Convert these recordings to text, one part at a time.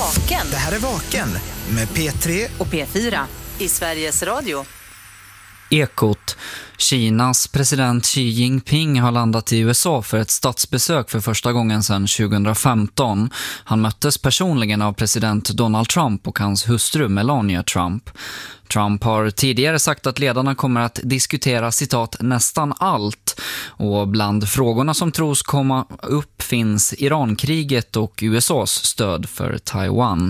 Vaken. Det här är Vaken med P3 och P4 i Sveriges Radio. Ekot. Kinas president Xi Jinping har landat i USA för ett statsbesök för första gången sedan 2015. Han möttes personligen av president Donald Trump och hans hustru Melania Trump. Trump har tidigare sagt att ledarna kommer att diskutera citat nästan allt, och bland frågorna som tros komma upp finns Irankriget och USAs stöd för Taiwan.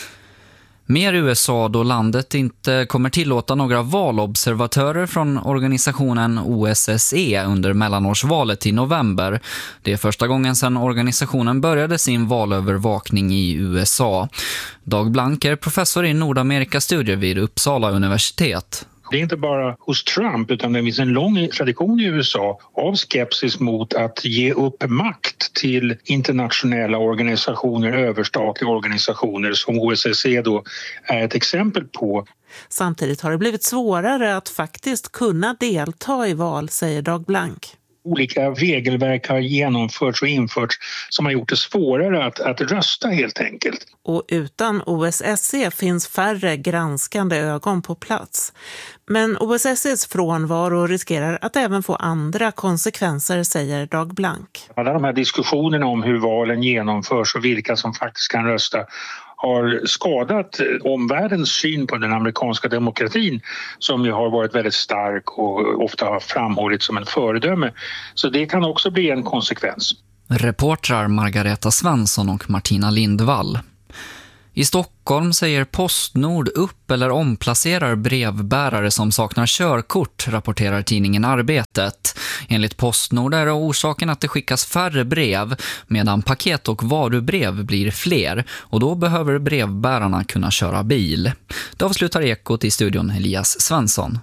Mer USA då landet inte kommer tillåta några valobservatörer från organisationen OSSE under mellanårsvalet i november. Det är första gången sedan organisationen började sin valövervakning i USA. Dag Blank är professor i Nordamerikastudier vid Uppsala universitet. Det är inte bara hos Trump utan det finns en lång tradition i USA av skepsis mot att ge upp makt till internationella organisationer, överstatliga organisationer som OSSE då är ett exempel på. Samtidigt har det blivit svårare att faktiskt kunna delta i val, säger Dag Blank. Olika regelverk har genomförts och införts som har gjort det svårare att rösta helt enkelt. Och utan OSSE finns färre granskande ögon på plats. Men OSSEs frånvaro riskerar att även få andra konsekvenser, säger Dag Blank. Alla de här diskussionerna om hur valen genomförs och vilka som faktiskt kan rösta har skadat omvärldens syn på den amerikanska demokratin som ju har varit väldigt stark och ofta har framhållits som en föredöme. Så det kan också bli en konsekvens. Reportrar Margareta Svensson och Martina Lindvall. I Stockholm säger Postnord upp eller omplacerar brevbärare som saknar körkort, rapporterar tidningen Arbetet. Enligt Postnord är orsaken att det skickas färre brev, medan paket- och varubrev blir fler, och då behöver brevbärarna kunna köra bil. Det avslutar Ekot i studion Elias Svensson.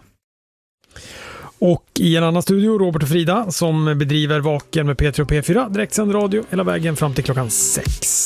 Och i en annan studio Robert och Frida som bedriver Vaken med P3 och P4 direktsänd radio hela vägen fram till klockan 6.